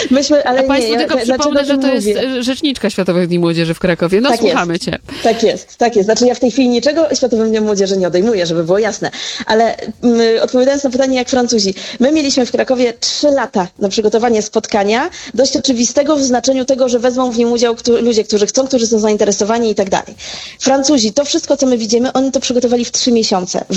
Ale a Państwu tylko przypomnę, że to jest rzeczniczka Światowych Dni Młodzieży w Krakowie. No tak, słuchamy Cię. Tak jest. Znaczy ja w tej chwili niczego Światowym Dniem Młodzieży nie odejmuję, żeby było jasne. Ale odpowiadając na pytanie, jak Francuzi. My mieliśmy w Krakowie 3 lata na przygotowanie spotkania, dość oczywistego w znaczeniu tego, że wezmą w nim udział ludzie, którzy chcą, którzy są zainteresowani i tak dalej. Francuzi, to wszystko, co my widzimy, oni to przygotowali w 3 miesiące.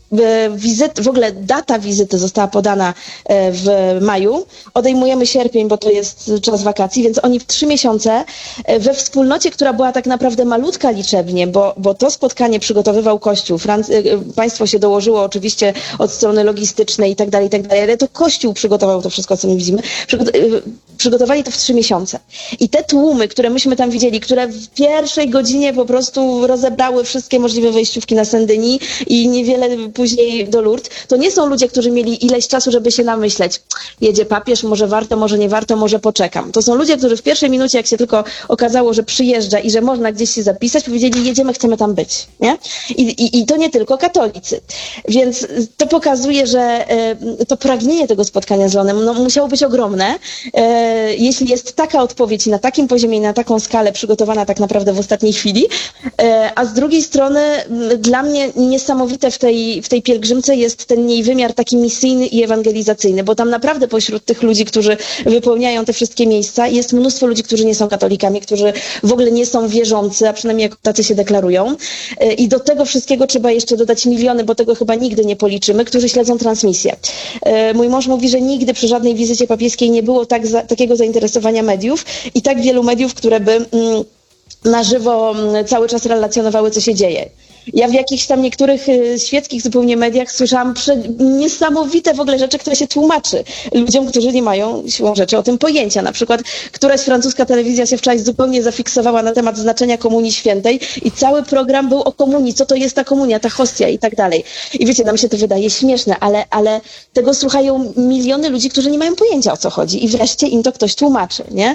W ogóle data wizyty została podana w maju. Odejmujemy sierpień, bo to jest czas wakacji, więc oni w 3 miesiące we wspólnocie, która była tak naprawdę malutka liczebnie, bo to spotkanie przygotowywał Kościół. Państwo się dołożyło oczywiście od strony logistycznej i tak dalej, ale to Kościół przygotował to wszystko, co my widzimy. Przygotowali to w 3 miesiące. I te tłumy, które myśmy tam widzieli, które w pierwszej godzinie po prostu rozebrały wszystkie możliwe wejściówki na Saint-Denis i niewiele później do Lourdes, to nie są ludzie, którzy mieli ileś czasu, żeby się namyśleć. Jedzie papież, może warto, może nie warto, może poczekam. To są ludzie, którzy w pierwszej minucie, jak się tylko okazało, że przyjeżdża i że można gdzieś się zapisać, powiedzieli, jedziemy, chcemy tam być. Nie? I to nie tylko katolicy. Więc to pokazuje, że to pragnienie tego spotkania z Leonem musiało być ogromne. Jeśli jest taka odpowiedź na takim poziomie i na taką skalę przygotowana tak naprawdę w ostatniej chwili, a z drugiej strony dla mnie niesamowite w tej pielgrzymce jest ten jej wymiar taki misyjny i ewangelizacyjny, bo tam naprawdę pośród tych ludzi, którzy wypełniają te wszystkie miejsca, jest mnóstwo ludzi, którzy nie są katolikami, którzy w ogóle nie są wierzący, a przynajmniej jako tacy się deklarują. I do tego wszystkiego trzeba jeszcze dodać miliony, bo tego chyba nigdy nie policzymy, którzy śledzą transmisję. Mój mąż mówi, że nigdy przy żadnej wizycie papieskiej nie było takiego zainteresowania mediów i tak wielu mediów, które by na żywo cały czas relacjonowały, co się dzieje. Ja w jakichś tam niektórych świeckich zupełnie mediach słyszałam niesamowite w ogóle rzeczy, które się tłumaczy ludziom, którzy nie mają siłą rzeczy o tym pojęcia. Na przykład któraś francuska telewizja się wczoraj zupełnie zafiksowała na temat znaczenia Komunii Świętej i cały program był o komunii, co to jest ta komunia, ta hostia i tak dalej. I wiecie, nam się to wydaje śmieszne, ale tego słuchają miliony ludzi, którzy nie mają pojęcia, o co chodzi i wreszcie im to ktoś tłumaczy, nie?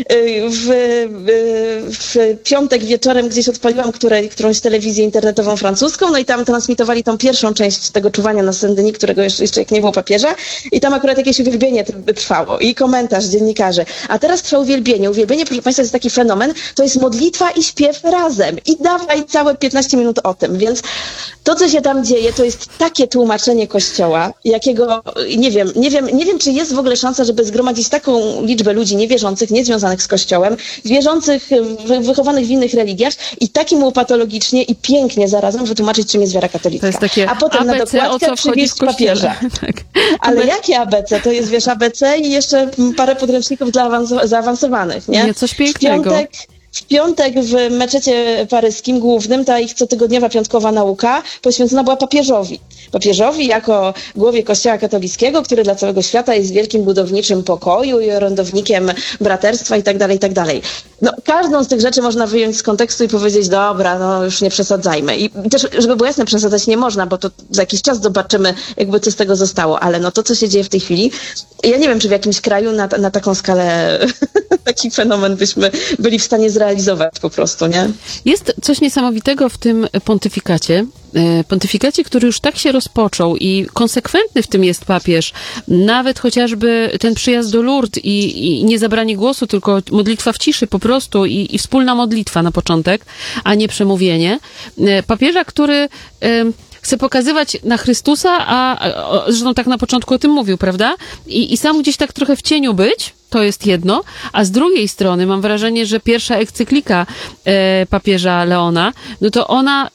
W piątek wieczorem gdzieś odpaliłam którąś telewizję internetową francuską, no i tam transmitowali tą pierwszą część tego czuwania na Saint-Denis, którego jeszcze jak nie było papieża i tam akurat jakieś uwielbienie trwało i komentarz dziennikarzy. A teraz trwa uwielbienie. Uwielbienie, proszę Państwa, jest taki fenomen, to jest modlitwa i śpiew razem i dawaj całe 15 minut o tym, więc to, co się tam dzieje, to jest takie tłumaczenie Kościoła, jakiego, nie wiem, czy jest w ogóle szansa, żeby zgromadzić taką liczbę ludzi niewierzących, niezwiązanych z Kościołem, wierzących, wychowanych w innych religiach i takim łopatologicznie i pięknie zarazem wytłumaczyć, czym jest wiara katolicka. To jest takie a potem ABC, na dokładkę przywieźć papieża. Tak. Ale jakie ABC? To jest, wiesz, ABC i jeszcze parę podręczników dla zaawansowanych, nie? Nie, coś pięknego. W piątek w meczecie paryskim głównym ta ich cotygodniowa piątkowa nauka poświęcona była papieżowi. Papieżowi jako głowie Kościoła katolickiego, który dla całego świata jest wielkim budowniczym pokoju i orędownikiem braterstwa i tak dalej. No, każdą z tych rzeczy można wyjąć z kontekstu i powiedzieć, dobra, no już nie przesadzajmy. I też, żeby było jasne, przesadzać nie można, bo to za jakiś czas zobaczymy, jakby co z tego zostało. Ale no to, co się dzieje w tej chwili, ja nie wiem, czy w jakimś kraju na taką skalę taki fenomen byśmy byli w stanie zrealizować po prostu, nie? Jest coś niesamowitego w tym pontyfikacie, który już tak się rozpoczął i konsekwentny w tym jest papież. Nawet chociażby ten przyjazd do Lourdes i nie zabranie głosu, tylko modlitwa w ciszy po prostu i wspólna modlitwa na początek, a nie przemówienie. Papieża, który chce pokazywać na Chrystusa, a zresztą tak na początku o tym mówił, prawda? I sam gdzieś tak trochę w cieniu być, to jest jedno, a z drugiej strony mam wrażenie, że pierwsza encyklika papieża Leona, no to ona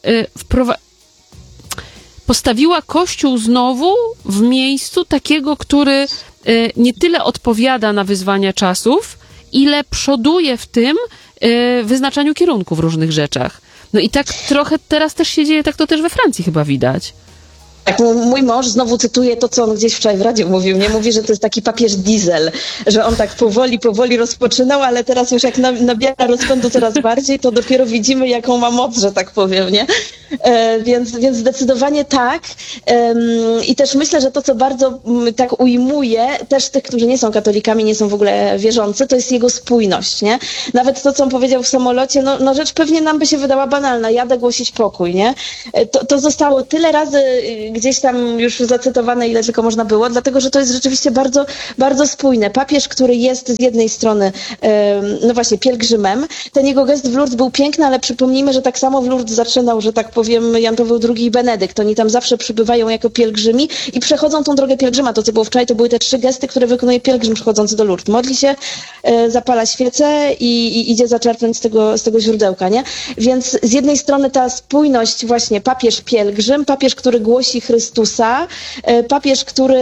postawiła Kościół znowu w miejscu takiego, który nie tyle odpowiada na wyzwania czasów, ile przoduje w tym wyznaczaniu kierunku w różnych rzeczach. No i tak trochę teraz też się dzieje, tak to też we Francji chyba widać. Tak, mój mąż znowu cytuje to, co on gdzieś wczoraj w radiu mówił, nie? Mówi, że to jest taki papież diesel, że on tak powoli rozpoczynał, ale teraz już jak nabiera rozpędu coraz bardziej, to dopiero widzimy, jaką ma moc, że tak powiem, nie? Więc zdecydowanie tak. I też myślę, że to, co bardzo tak ujmuje też tych, którzy nie są katolikami, nie są w ogóle wierzący, to jest jego spójność, nie? Nawet to, co on powiedział w samolocie, no rzecz pewnie nam by się wydała banalna, jadę głosić pokój, nie? To zostało tyle razy gdzieś tam już zacytowane, ile tylko można było, dlatego, że to jest rzeczywiście bardzo, bardzo spójne. Papież, który jest z jednej strony, no właśnie, pielgrzymem, ten jego gest w Lourdes był piękny, ale przypomnijmy, że tak samo w Lourdes zaczynał, że tak powiem, Jan Paweł II i Benedykt. Oni tam zawsze przybywają jako pielgrzymi i przechodzą tą drogę pielgrzyma. To, co było wczoraj, to były te 3 gesty, które wykonuje pielgrzym przychodzący do Lourdes. Modli się, zapala świecę i idzie zaczerpnąć z tego źródełka, nie? Więc z jednej strony ta spójność właśnie papież pielgrzym, papież, który głosi Chrystusa, papież, który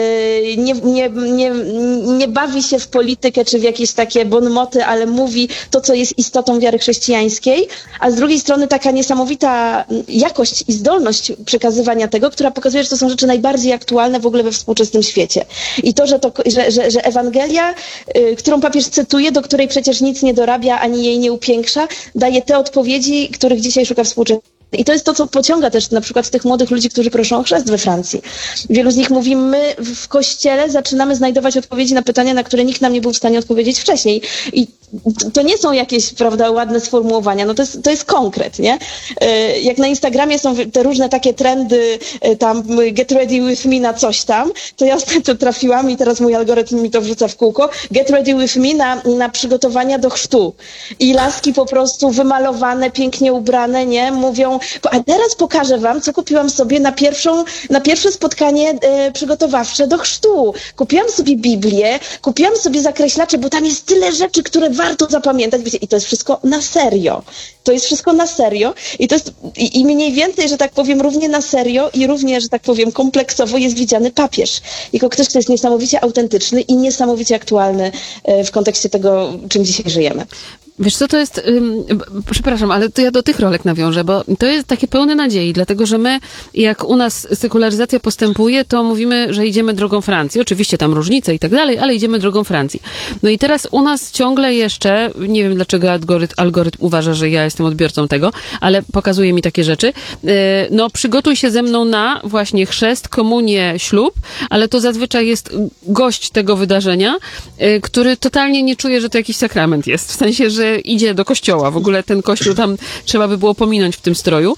nie bawi się w politykę czy w jakieś takie bonmoty, ale mówi to, co jest istotą wiary chrześcijańskiej, a z drugiej strony taka niesamowita jakość i zdolność przekazywania tego, która pokazuje, że to są rzeczy najbardziej aktualne w ogóle we współczesnym świecie. I to, że Ewangelia, którą papież cytuje, do której przecież nic nie dorabia, ani jej nie upiększa, daje te odpowiedzi, których dzisiaj szuka współczesność. I to jest to, co pociąga też na przykład tych młodych ludzi, którzy proszą o chrzest we Francji. Wielu z nich mówi, my w Kościele zaczynamy znajdować odpowiedzi na pytania, na które nikt nam nie był w stanie odpowiedzieć wcześniej. I to nie są jakieś, prawda, ładne sformułowania, no to jest konkret, nie? Jak na Instagramie są te różne takie trendy, tam get ready with me na coś tam, to ja ostatnio trafiłam i teraz mój algorytm mi to wrzuca w kółko, get ready with me na przygotowania do chrztu. I laski po prostu wymalowane, pięknie ubrane, nie? Mówią, a teraz pokażę wam, co kupiłam sobie na pierwsze spotkanie przygotowawcze do chrztu. Kupiłam sobie Biblię, kupiłam sobie zakreślacze, bo tam jest tyle rzeczy, które warto zapamiętać. Wiecie, i to jest wszystko na serio. To jest wszystko na serio i to jest i mniej więcej, że tak powiem, równie na serio i równie, że tak powiem, kompleksowo jest widziany papież. Jako ktoś, kto jest niesamowicie autentyczny i niesamowicie aktualny w kontekście tego, czym dzisiaj żyjemy. Wiesz co, to jest, przepraszam, ale to ja do tych rolek nawiążę, bo to jest takie pełne nadziei, dlatego że my, jak u nas sekularyzacja postępuje, to mówimy, że idziemy drogą Francji. Oczywiście tam różnice i tak dalej, ale idziemy drogą Francji. No i teraz u nas ciągle jeszcze, nie wiem dlaczego algorytm uważa, że ja jestem odbiorcą tego, ale pokazuje mi takie rzeczy. No przygotuj się ze mną na właśnie chrzest, komunię, ślub, ale to zazwyczaj jest gość tego wydarzenia, który totalnie nie czuje, że to jakiś sakrament jest. W sensie, że idzie do kościoła. W ogóle ten kościół tam trzeba by było pominąć w tym stroju.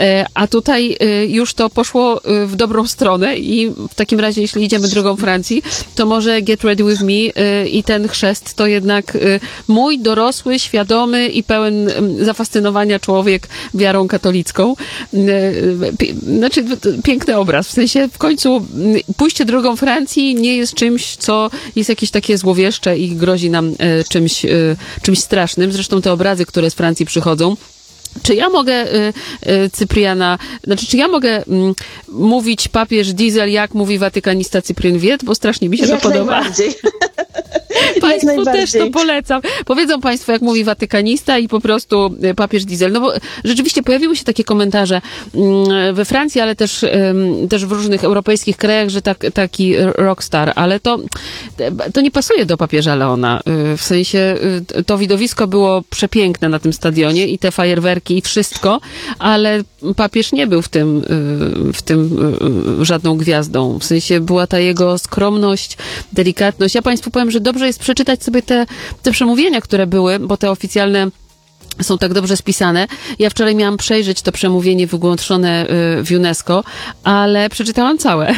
A tutaj już to poszło w dobrą stronę i w takim razie, jeśli idziemy drogą Francji, to może get ready with me i ten chrzest to jednak mój dorosły, świadomy i pełen zafascynowania człowiek wiarą katolicką. Znaczy, piękny obraz. W sensie w końcu pójście drogą Francji nie jest czymś, co jest jakieś takie złowieszcze i grozi nam czymś strasznym. Zresztą te obrazy, które z Francji przychodzą. Czy ja mogę, Cypriana, czy ja mogę mówić papież Diesel, jak mówi watykanista Cyprian Wiet, bo strasznie mi się to podoba. Najbardziej. Państwu też to polecam. Powiedzą państwo, jak mówi watykanista i po prostu papież Diesel. No bo rzeczywiście pojawiły się takie komentarze we Francji, ale też w różnych europejskich krajach, że taki rockstar, ale to nie pasuje do papieża Leona. W sensie to widowisko było przepiękne na tym stadionie i te fajerwerki i wszystko, ale papież nie był w tym żadną gwiazdą. W sensie była ta jego skromność, delikatność. Ja państwu powiem, że dobrze jest przeczytać sobie te przemówienia, które były, bo te oficjalne są tak dobrze spisane. Ja wczoraj miałam przejrzeć to przemówienie wygłoszone w UNESCO, ale przeczytałam całe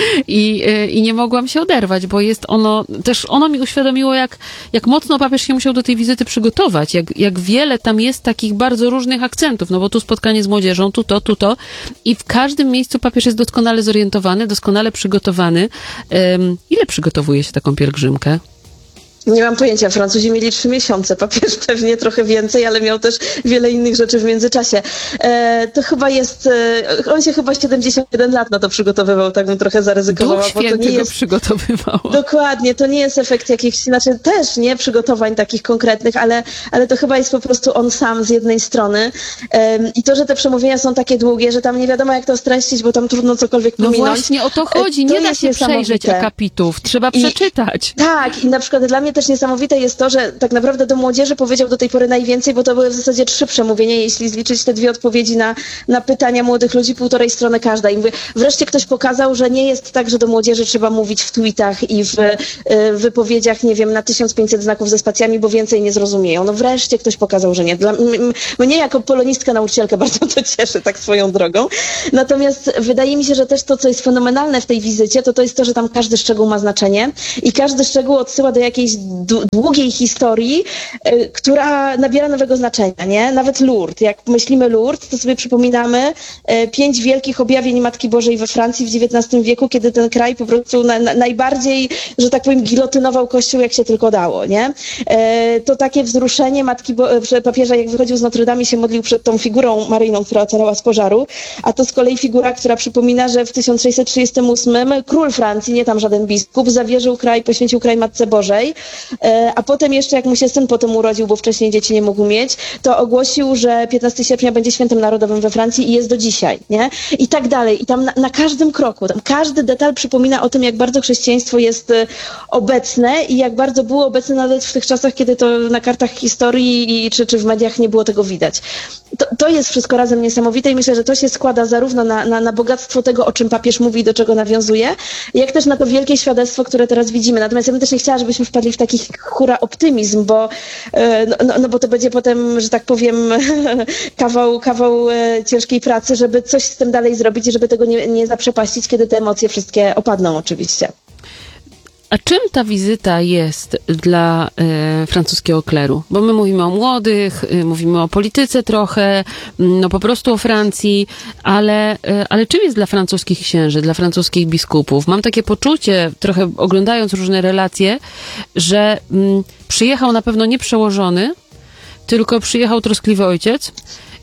i nie mogłam się oderwać, bo jest ono mi uświadomiło, jak mocno papież się musiał do tej wizyty przygotować, jak wiele tam jest takich bardzo różnych akcentów, no bo tu spotkanie z młodzieżą, tu to i w każdym miejscu papież jest doskonale zorientowany, doskonale przygotowany. Ile przygotowuje się taką pielgrzymkę? Nie mam pojęcia. Francuzi mieli 3 miesiące, papież pewnie trochę więcej, ale miał też wiele innych rzeczy w międzyczasie. To chyba jest, on się chyba 71 lat na to przygotowywał, tak bym trochę zaryzykowała. Duch Święty go przygotowywał. Dokładnie, to nie jest efekt jakichś, znaczy też nie przygotowań takich konkretnych, ale to chyba jest po prostu on sam z jednej strony. I to, że te przemówienia są takie długie, że tam nie wiadomo jak to streścić, bo tam trudno cokolwiek pominąć. No właśnie, o to chodzi. Nie da się przejrzeć akapitów. Trzeba przeczytać. Tak, i na przykład dla mnie mnie też niesamowite jest to, że tak naprawdę do młodzieży powiedział do tej pory najwięcej, bo to były w zasadzie 3 przemówienia, jeśli zliczyć te 2 odpowiedzi na pytania młodych ludzi, 1,5 strony każda. I mówię, wreszcie ktoś pokazał, że nie jest tak, że do młodzieży trzeba mówić w tweetach i w wypowiedziach, nie wiem, na 1500 znaków ze spacjami, bo więcej nie zrozumieją. No wreszcie ktoś pokazał, że nie. Mnie jako polonistka, nauczycielkę bardzo to cieszy, tak swoją drogą. Natomiast wydaje mi się, że też to, co jest fenomenalne w tej wizycie, to jest to, że tam każdy szczegół ma znaczenie i każdy szczegół odsyła do jakiejś długiej historii, która nabiera nowego znaczenia, nie? Nawet Lourdes. Jak myślimy Lourdes, to sobie przypominamy 5 wielkich objawień Matki Bożej we Francji w XIX wieku, kiedy ten kraj po prostu najbardziej, że tak powiem, gilotynował Kościół, jak się tylko dało, nie? To takie wzruszenie papieża, jak wychodził z Notre Dame i się modlił przed tą figurą maryjną, która ocalała z pożaru, a to z kolei figura, która przypomina, że w 1638 król Francji, nie tam żaden biskup, zawierzył kraj, poświęcił kraj Matce Bożej, a potem jeszcze, jak mu się syn potem urodził, bo wcześniej dzieci nie mógł mieć, to ogłosił, że 15 sierpnia będzie świętem narodowym we Francji i jest do dzisiaj, nie? I tak dalej. I tam na każdym kroku, tam każdy detal przypomina o tym, jak bardzo chrześcijaństwo jest obecne i jak bardzo było obecne nawet w tych czasach, kiedy to na kartach historii czy w mediach nie było tego widać. To jest wszystko razem niesamowite i myślę, że to się składa zarówno na bogactwo tego, o czym papież mówi i do czego nawiązuje, jak też na to wielkie świadectwo, które teraz widzimy. Natomiast ja bym też nie chciała, żebyśmy wpadli w taki hura optymizm, bo to będzie potem, że tak powiem, kawał ciężkiej pracy, żeby coś z tym dalej zrobić i żeby tego nie zaprzepaścić, kiedy te emocje wszystkie opadną oczywiście. A czym ta wizyta jest dla francuskiego kleru? Bo my mówimy o młodych, mówimy o polityce trochę, no po prostu o Francji, ale czym jest dla francuskich księży, dla francuskich biskupów? Mam takie poczucie, trochę oglądając różne relacje, że przyjechał na pewno nie przełożony, tylko przyjechał troskliwy ojciec,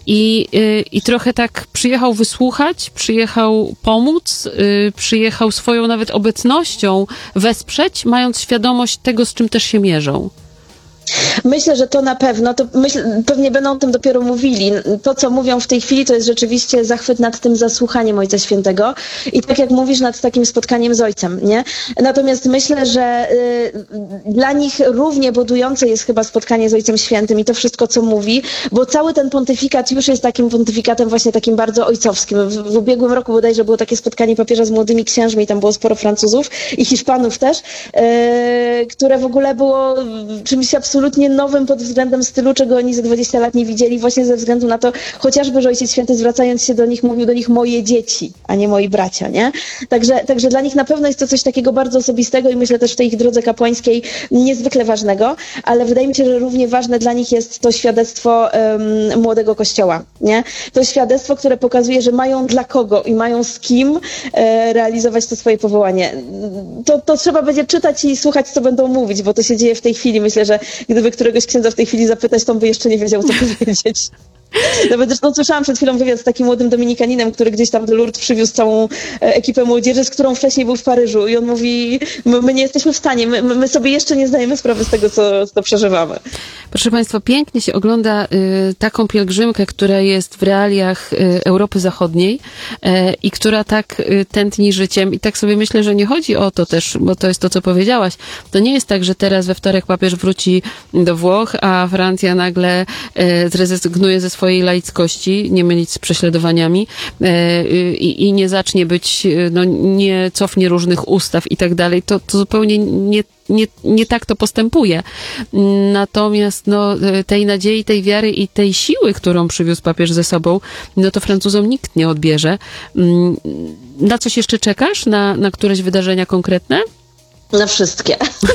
i trochę tak przyjechał wysłuchać, przyjechał pomóc, przyjechał swoją nawet obecnością wesprzeć, mając świadomość tego, z czym też się mierzą. Myślę, że to na pewno, pewnie będą o tym dopiero mówili. To, co mówią w tej chwili, to jest rzeczywiście zachwyt nad tym zasłuchaniem Ojca Świętego i tak jak mówisz, nad takim spotkaniem z Ojcem, nie? Natomiast myślę, że dla nich równie budujące jest chyba spotkanie z Ojcem Świętym i to wszystko, co mówi, bo cały ten pontyfikat już jest takim pontyfikatem właśnie takim bardzo ojcowskim. W ubiegłym roku bodajże było takie spotkanie papieża z młodymi księżmi, tam było sporo Francuzów i Hiszpanów też, które w ogóle było czymś absolutnie nowym pod względem stylu, czego oni za 20 lat nie widzieli, właśnie ze względu na to, chociażby, że Ojciec Święty zwracając się do nich, mówił do nich moje dzieci, a nie moi bracia, nie? Także dla nich na pewno jest to coś takiego bardzo osobistego i myślę też w tej ich drodze kapłańskiej niezwykle ważnego, ale wydaje mi się, że równie ważne dla nich jest to świadectwo młodego Kościoła, nie? To świadectwo, które pokazuje, że mają dla kogo i mają z kim realizować to swoje powołanie. To trzeba będzie czytać i słuchać, co będą mówić, bo to się dzieje w tej chwili. Myślę, że gdyby któregoś księdza w tej chwili zapytać, to on by jeszcze nie wiedział, co powiedzieć. Nawet zresztą słyszałam przed chwilą wywiad z takim młodym dominikaninem, który gdzieś tam do Lourdes przywiózł całą ekipę młodzieży, z którą wcześniej był w Paryżu i on mówi, my nie jesteśmy w stanie, my sobie jeszcze nie zdajemy sprawy z tego, co przeżywamy. Proszę Państwa, pięknie się ogląda taką pielgrzymkę, która jest w realiach Europy Zachodniej i która tak tętni życiem i tak sobie myślę, że nie chodzi o to też, bo to jest to, co powiedziałaś. To nie jest tak, że teraz we wtorek papież wróci do Włoch, a Francja nagle zrezygnuje ze swojej laickości, nie mylić z prześladowaniami i nie zacznie być, no nie cofnie różnych ustaw i tak dalej. To zupełnie nie tak to postępuje. Natomiast no, tej nadziei, tej wiary i tej siły, którą przywiózł papież ze sobą, no to Francuzom nikt nie odbierze. Na coś jeszcze czekasz? Na któreś wydarzenia konkretne? Na wszystkie.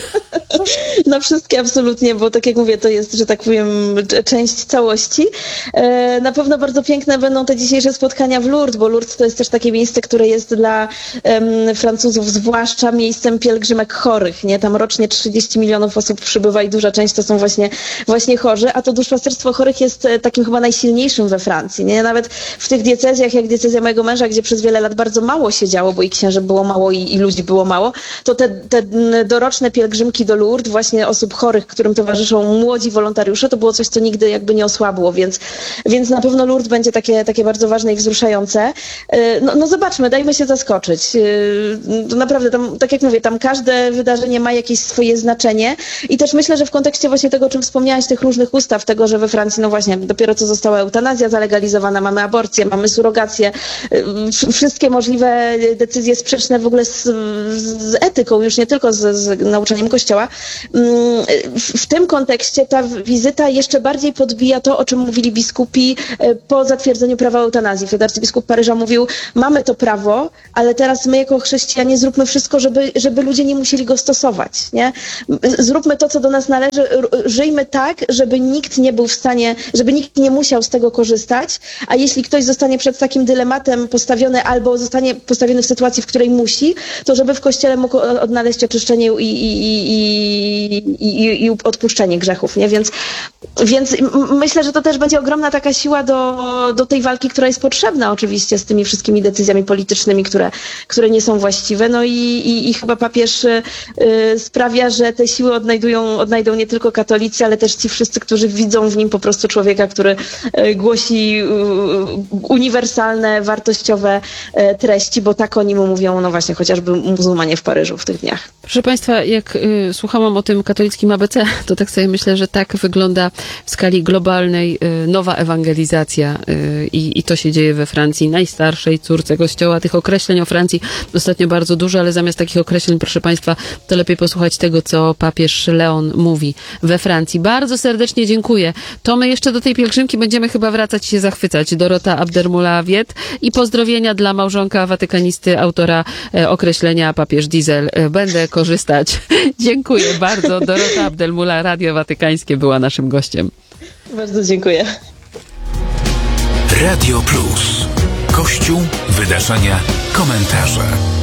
Na wszystkie absolutnie, bo tak jak mówię, to jest, że tak powiem, część całości. Na pewno bardzo piękne będą te dzisiejsze spotkania w Lourdes, bo Lourdes to jest też takie miejsce, które jest dla Francuzów zwłaszcza miejscem pielgrzymek chorych, nie? Tam rocznie 30 milionów osób przybywa i duża część to są właśnie chorzy, a to duszpasterstwo chorych jest takim chyba najsilniejszym we Francji, nie? Nawet w tych diecezjach, jak diecezja mojego męża, gdzie przez wiele lat bardzo mało się działo, bo i księży było mało i ludzi było mało, to te doroczne pielgrzymki do Lourdes Lourdes, właśnie osób chorych, którym towarzyszą młodzi wolontariusze, to było coś, co nigdy jakby nie osłabło, więc na pewno Lourdes będzie takie bardzo ważne i wzruszające. No zobaczmy, dajmy się zaskoczyć. To naprawdę tam, tak jak mówię, tam każde wydarzenie ma jakieś swoje znaczenie i też myślę, że w kontekście właśnie tego, o czym wspomniałaś, tych różnych ustaw, tego, że we Francji, no właśnie, dopiero co została eutanazja zalegalizowana, mamy aborcję, mamy surrogację, wszystkie możliwe decyzje sprzeczne w ogóle z etyką, już nie tylko z nauczaniem Kościoła. W tym kontekście ta wizyta jeszcze bardziej podbija to, o czym mówili biskupi po zatwierdzeniu prawa eutanazji. Wtedy arcybiskup Paryża mówił, mamy to prawo, ale teraz my jako chrześcijanie zróbmy wszystko, żeby ludzie nie musieli go stosować. Nie? Zróbmy to, co do nas należy, żyjmy tak, żeby nikt nie był w stanie, żeby nikt nie musiał z tego korzystać, a jeśli ktoś zostanie przed takim dylematem postawiony albo zostanie postawiony w sytuacji, w której musi, to żeby w Kościele mógł odnaleźć oczyszczenie i odpuszczenie grzechów, nie? Więc myślę, że to też będzie ogromna taka siła do tej walki, która jest potrzebna oczywiście z tymi wszystkimi decyzjami politycznymi, które nie są właściwe. No i chyba papież sprawia, że te siły odnajdą nie tylko katolicy, ale też ci wszyscy, którzy widzą w nim po prostu człowieka, który głosi uniwersalne, wartościowe treści, bo tak o nim mówią, no właśnie, chociażby muzułmanie w Paryżu w tych dniach. Proszę Państwa, jak słuchałam o tym katolickim ABC, to tak sobie myślę, że tak wygląda w skali globalnej nowa ewangelizacja i to się dzieje we Francji, najstarszej córce Kościoła. Tych określeń o Francji ostatnio bardzo dużo, ale zamiast takich określeń, proszę Państwa, to lepiej posłuchać tego, co papież Leon mówi we Francji. Bardzo serdecznie dziękuję. To my jeszcze do tej pielgrzymki będziemy chyba wracać i się zachwycać. Dorota Abdelmoula-Wiet i pozdrowienia dla małżonka watykanisty, autora określenia papież Diesel. Będę korzystać. Dziękuję bardzo. Dorota Abdelmoula, Radio Watykańskie była naszym gościem. Bardzo dziękuję. Radio Plus. Kościół, wydarzenia, komentarze.